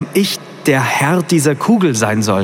ich der Herr dieser Kugel sein soll.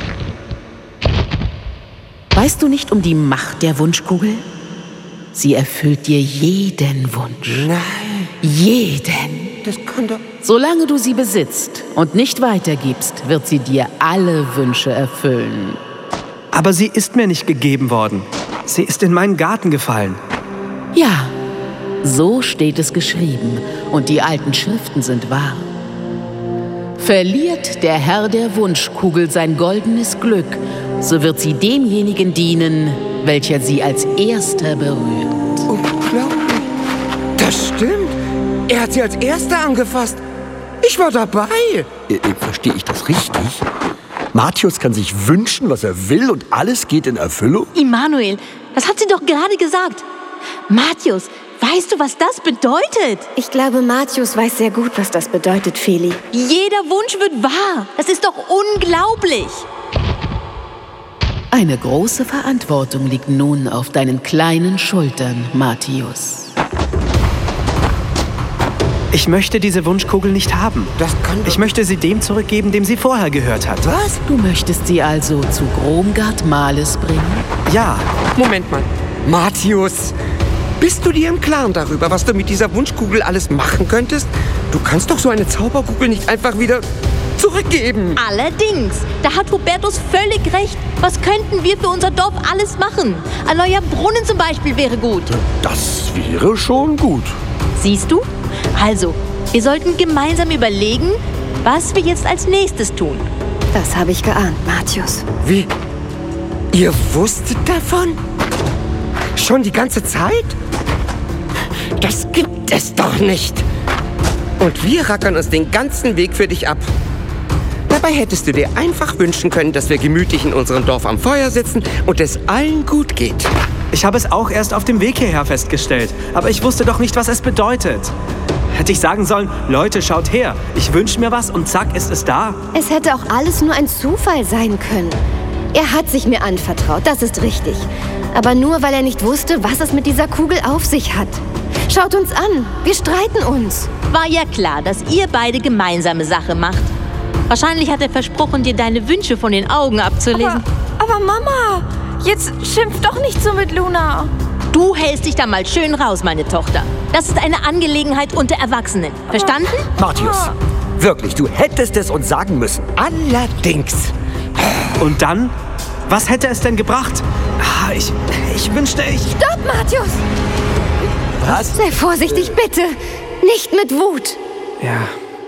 Weißt du nicht um die Macht der Wunschkugel? Sie erfüllt dir jeden Wunsch. Nein. Jeden. Das kann doch... Solange du sie besitzt und nicht weitergibst, wird sie dir alle Wünsche erfüllen. Aber sie ist mir nicht gegeben worden. Sie ist in meinen Garten gefallen. Ja, so steht es geschrieben und die alten Schriften sind wahr. Verliert der Herr der Wunschkugel sein goldenes Glück, so wird sie demjenigen dienen, welcher sie als Erster berührt. Unglaublich. Das stimmt. Er hat sie als Erster angefasst. Ich war dabei. Verstehe ich das richtig? Matthäus kann sich wünschen, was er will und alles geht in Erfüllung? Immanuel, das hat sie doch gerade gesagt. Matthäus, weißt du, was das bedeutet? Ich glaube, Matthäus weiß sehr gut, was das bedeutet, Feli. Jeder Wunsch wird wahr. Das ist doch unglaublich. Eine große Verantwortung liegt nun auf deinen kleinen Schultern, Matthäus. Ich möchte diese Wunschkugel nicht haben. Das kann doch... Ich möchte sie dem zurückgeben, dem sie vorher gehört hat. Was? Du möchtest sie also zu Gromgard Males bringen? Ja. Moment mal. Matthäus, bist du dir im Klaren darüber, was du mit dieser Wunschkugel alles machen könntest? Du kannst doch so eine Zauberkugel nicht einfach wieder zurückgeben. Allerdings, da hat Hubertus völlig recht. Was könnten wir für unser Dorf alles machen? Ein neuer Brunnen zum Beispiel wäre gut. Das wäre schon gut. Siehst du? Also, wir sollten gemeinsam überlegen, was wir jetzt als nächstes tun. Das habe ich geahnt, Matthäus. Wie? Ihr wusstet davon? Schon die ganze Zeit? Das gibt es doch nicht. Und wir rackern uns den ganzen Weg für dich ab. Dabei hättest du dir einfach wünschen können, dass wir gemütlich in unserem Dorf am Feuer sitzen und es allen gut geht. Ich habe es auch erst auf dem Weg hierher festgestellt. Aber ich wusste doch nicht, was es bedeutet. Hätte ich sagen sollen, Leute, schaut her. Ich wünsche mir was und zack, ist es da. Es hätte auch alles nur ein Zufall sein können. Er hat sich mir anvertraut, das ist richtig. Aber nur, weil er nicht wusste, was es mit dieser Kugel auf sich hat. Schaut uns an, wir streiten uns. War ja klar, dass ihr beide gemeinsame Sache macht. Wahrscheinlich hat er versprochen, dir deine Wünsche von den Augen abzulesen. Aber Mama, jetzt schimpf doch nicht so mit Luna. Du hältst dich da mal schön raus, meine Tochter. Das ist eine Angelegenheit unter Erwachsenen. Verstanden? Matthäus, wirklich, du hättest es uns sagen müssen. Allerdings. Und dann? Was hätte es denn gebracht? Ich wünschte, Stopp, Matthäus! Was? Sei vorsichtig, bitte. Nicht mit Wut. Ja.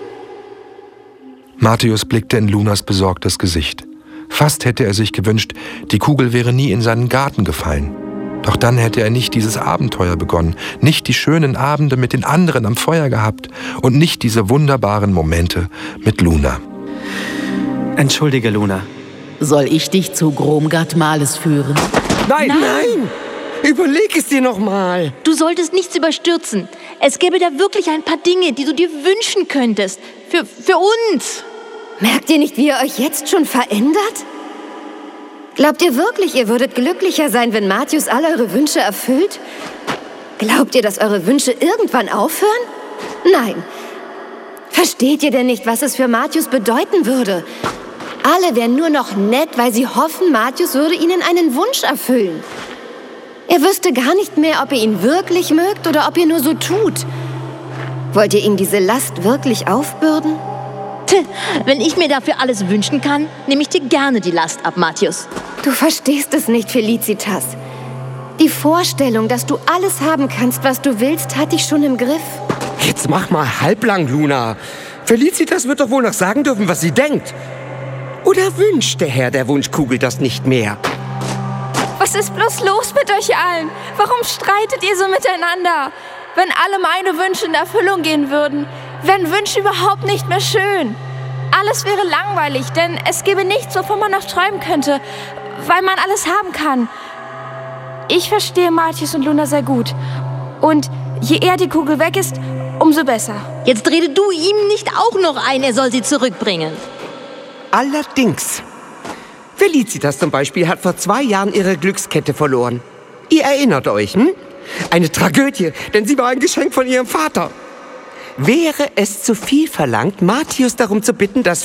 Matthäus blickte in Lunas besorgtes Gesicht. Fast hätte er sich gewünscht, die Kugel wäre nie in seinen Garten gefallen. Doch dann hätte er nicht dieses Abenteuer begonnen, nicht die schönen Abende mit den anderen am Feuer gehabt und nicht diese wunderbaren Momente mit Luna. Entschuldige, Luna. Soll ich dich zu Gromgard Males führen? Nein! Überleg es dir noch mal. Du solltest nichts überstürzen. Es gäbe da wirklich ein paar Dinge, die du dir wünschen könntest. Für uns. Merkt ihr nicht, wie ihr euch jetzt schon verändert? Glaubt ihr wirklich, ihr würdet glücklicher sein, wenn Matthäus all eure Wünsche erfüllt? Glaubt ihr, dass eure Wünsche irgendwann aufhören? Nein. Versteht ihr denn nicht, was es für Matthäus bedeuten würde? Alle wären nur noch nett, weil sie hoffen, Matthäus würde ihnen einen Wunsch erfüllen. Er wüsste gar nicht mehr, ob ihr ihn wirklich mögt oder ob ihr nur so tut. Wollt ihr ihm diese Last wirklich aufbürden? Wenn ich mir dafür alles wünschen kann, nehme ich dir gerne die Last ab, Matthäus. Du verstehst es nicht, Felicitas. Die Vorstellung, dass du alles haben kannst, was du willst, hat dich schon im Griff. Jetzt mach mal halblang, Luna. Felicitas wird doch wohl noch sagen dürfen, was sie denkt. Oder wünscht der Herr der Wunschkugel das nicht mehr? Was ist bloß los mit euch allen? Warum streitet ihr so miteinander? Wenn alle meine Wünsche in Erfüllung gehen würden, wären Wünsche überhaupt nicht mehr schön. Alles wäre langweilig, denn es gäbe nichts, wovon man noch träumen könnte, weil man alles haben kann. Ich verstehe Matthäus und Luna sehr gut. Und je eher die Kugel weg ist, umso besser. Jetzt rede du ihm nicht auch noch ein, er soll sie zurückbringen. Allerdings. Felicitas zum Beispiel hat vor 2 Jahren ihre Glückskette verloren. Ihr erinnert euch, hm? Eine Tragödie, denn sie war ein Geschenk von ihrem Vater. Wäre es zu viel verlangt, Matthäus darum zu bitten, dass